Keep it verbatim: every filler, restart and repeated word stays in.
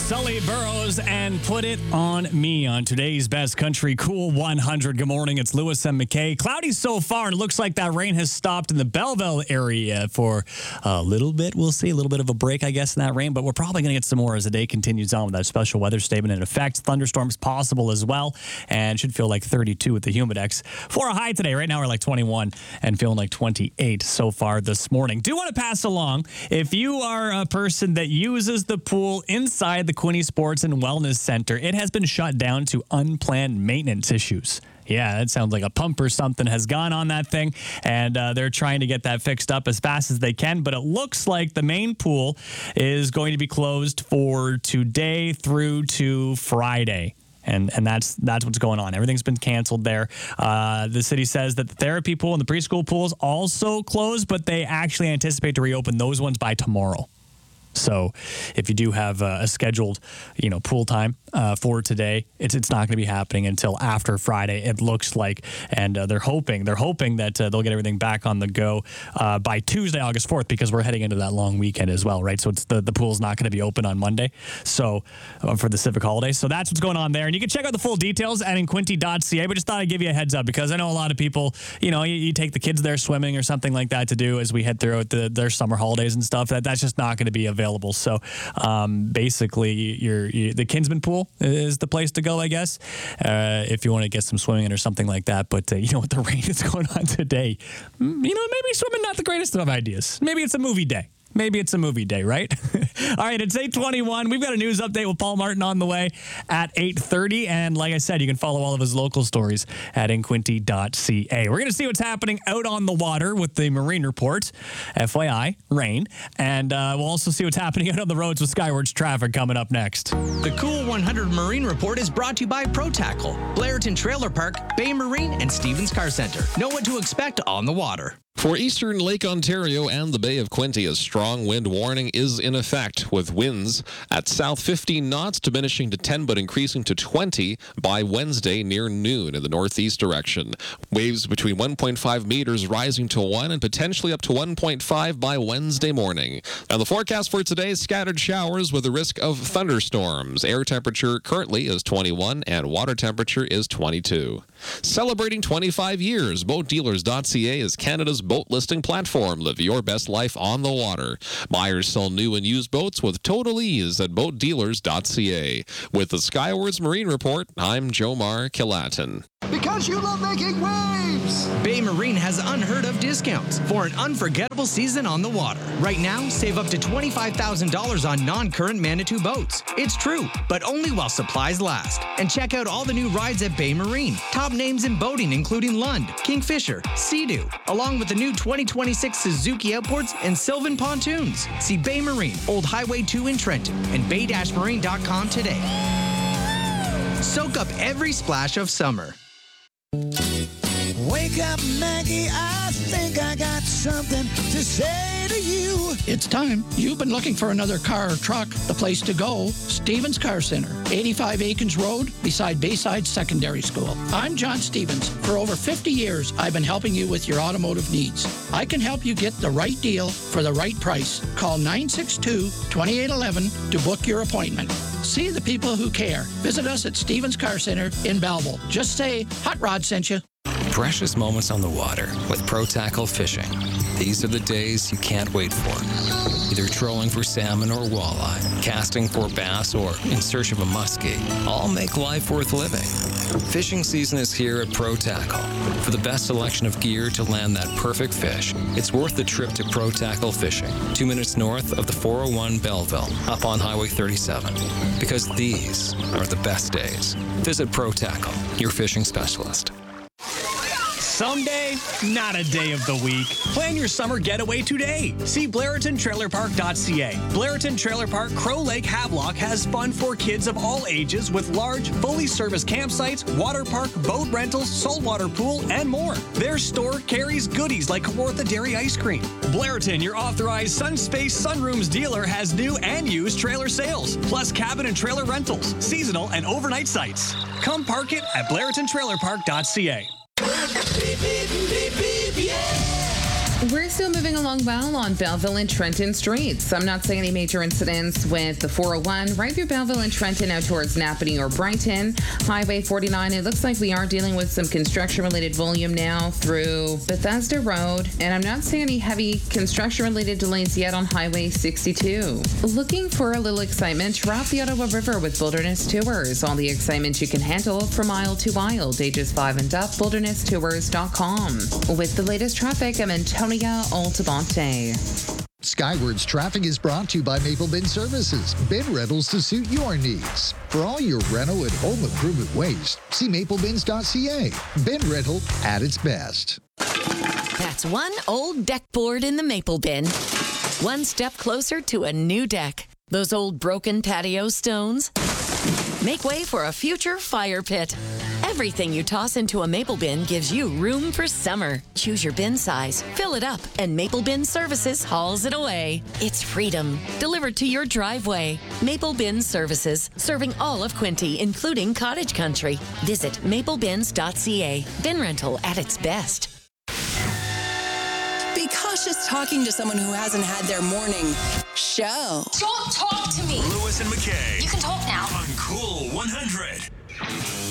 Sully Burrows and Put It On Me on today's Best Country Cool one hundred. Good morning. It's Lewis and McKay. Cloudy so far, and it looks like that rain has stopped in the Belleville area for a little bit. We'll see a little bit of a break, I guess, in that rain, but we're probably going to get some more as the day continues on with that special weather statement in effect. Thunderstorms possible as well, and should feel like thirty-two with the Humidex. For a high today, right now we're like twenty-one and feeling like twenty-eight so far this morning. Do want to pass along, if you are a person that uses the pool inside the Quinte Sports and Wellness Center, it has been shut down to unplanned maintenance issues. Yeah, that sounds like a pump or something has gone on that thing, and uh, they're trying to get that fixed up as fast as they can, but it looks like the main pool is going to be closed for today through to Friday. And and that's that's what's going on. Everything's been canceled there. Uh, the city says that the therapy pool and the preschool pools also closed, but they actually anticipate to reopen those ones by tomorrow. So if you do have uh, a scheduled, you know, pool time uh, for today, it's it's not going to be happening until after Friday, it looks like. And uh, they're hoping they're hoping that uh, they'll get everything back on the go uh, by Tuesday, August fourth, because we're heading into that long weekend as well, right? So it's the, the pool's not going to be open on Monday so uh, for the civic holiday. So that's what's going on there. And you can check out the full details at in quinte dot c a, but just thought I'd give you a heads up because I know a lot of people, you know, you, you take the kids there swimming or something like that to do as we head throughout the, their summer holidays and stuff. That That's just not going to be available. Available. So um, basically, your, your the Kinsman Pool is the place to go, I guess, uh, if you want to get some swimming in or something like that. But uh, you know, with the rain that's going on today, you know, maybe swimming not the greatest of ideas. Maybe it's a movie day. Maybe it's a movie day, right? All right, it's eight twenty-one. We've got a news update with Paul Martin on the way at eight thirty. And like I said, you can follow all of his local stories at in quinte dot c a. We're going to see what's happening out on the water with the Marine Report. F Y I, rain. And uh, we'll also see what's happening out on the roads with Skywards traffic coming up next. The Cool one hundred Marine Report is brought to you by Pro Tackle, Blairton Trailer Park, Bay Marine, and Stevens Car Center. Know what to expect on the water. For eastern Lake Ontario and the Bay of Quinte, a strong wind warning is in effect, with winds at south fifteen knots diminishing to ten but increasing to twenty by Wednesday near noon in the northeast direction. Waves between one point five meters rising to one and potentially up to one point five by Wednesday morning. And the forecast for today, scattered showers with a risk of thunderstorms. Air temperature currently is twenty-one and water temperature is twenty-two. Celebrating twenty-five years, boat dealers dot c a is Canada's boat listing platform. Live your best life on the water. Buyers sell new and used boats with total ease at boat dealers dot c a. With the Skywards Marine Report, I'm Jomar Kilatin. Because you love making waves! Bay Marine has unheard of discounts for an unforgettable season on the water. Right now, save up to twenty-five thousand dollars on non-current Manitou boats. It's true, but only while supplies last. And check out all the new rides at Bay Marine. Top names in boating including Lund, Kingfisher, Sea-Doo, along with the new twenty twenty-six Suzuki Outboards and Sylvan Pontoons. See Bay Marine, Old Highway two in Trenton, and bay dash marine dot com today. Soak up every splash of summer. Wake up, Maggie, I think I got something to say to you. It's time. You've been looking for another car or truck. The place to go, Stevens Car Center, eighty-five Aikens Road, beside Bayside Secondary School. I'm John Stevens. For over fifty years, I've been helping you with your automotive needs. I can help you get the right deal for the right price. Call nine six two, two eight one one to book your appointment. See the people who care. Visit us at Stevens Car Center in Belleville. Just say, Hot Rod sent you. Precious moments on the water with Pro Tackle Fishing. These are the days you can't wait for. Either trolling for salmon or walleye, casting for bass, or in search of a muskie. All make life worth living. Fishing season is here at Pro Tackle. For the best selection of gear to land that perfect fish, it's worth the trip to Pro Tackle Fishing, two minutes north of the four oh one Belleville, up on Highway thirty-seven. Because these are the best days. Visit Pro Tackle, your fishing specialist. Someday, not a day of the week. Plan your summer getaway today. See Blairton Trailer Park dot c a. Blairton Trailer Park Crow Lake Havelock has fun for kids of all ages with large, fully serviced campsites, water park, boat rentals, saltwater pool, and more. Their store carries goodies like Kawartha Dairy Ice Cream. Blairton, your authorized Sunspace Sunrooms dealer, has new and used trailer sales, plus cabin and trailer rentals, seasonal and overnight sites. Come park it at Blairton Trailer Park dot c a. Beep, beep, beep, beep, yeah. We're still moving along well on Belleville and Trenton streets. I'm not seeing any major incidents with the four oh one right through Belleville and Trenton out towards Napanee or Brighton. Highway forty-nine, it looks like we are dealing with some construction-related volume now through Bethesda Road, and I'm not seeing any heavy construction-related delays yet on Highway sixty-two. Looking for a little excitement? Drop the Ottawa River with Wilderness Tours. All the excitement you can handle from Isle to Wild, ages five and up, wilderness tours dot com. With the latest traffic, I'm Antonia Altamonte. Skywards Traffic is brought to you by Maple Bin Services. Bin rentals to suit your needs. For all your rental and home improvement waste, see maple bins dot c a. Bin rental at its best. That's one old deck board in the Maple Bin. One step closer to a new deck. Those old broken patio stones make way for a future fire pit. Everything you toss into a Maple Bin gives you room for summer. Choose your bin size, fill it up, and Maple Bin Services hauls it away. It's freedom, delivered to your driveway. Maple Bin Services, serving all of Quinte, including cottage country. Visit maple bins dot c a. Bin rental at its best. Be cautious talking to someone who hasn't had their morning show. Don't talk to me. Lewis and McKay. You can talk now. On Cool one hundred.